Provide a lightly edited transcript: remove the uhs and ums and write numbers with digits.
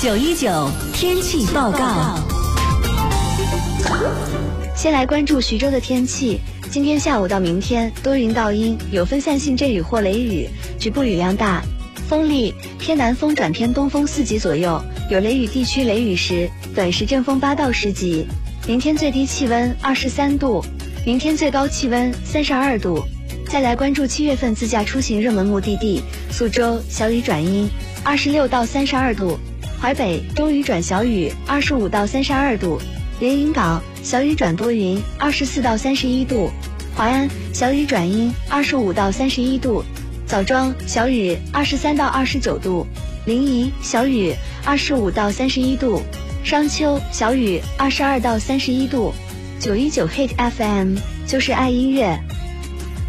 919天气报告。 先来关注徐州的天气。今天下午到明天多云到阴，有分散性阵雨或雷雨，局部雨量大，风力偏南风转偏东风4级左右，有雷雨地区雷雨时，短时阵风8到10级。明天最低气温23度，明天最高气温32度。再来关注7月份自驾出行热门目的地，苏州小雨转阴，26到32度；淮北多雨转小雨，25到32度；连云港小雨转多云，24到31度；淮安小雨转阴，25到31度；枣庄小雨23到29度；临沂小雨25到31度；商丘小雨22到31度。919 Hit FM 就是爱音乐，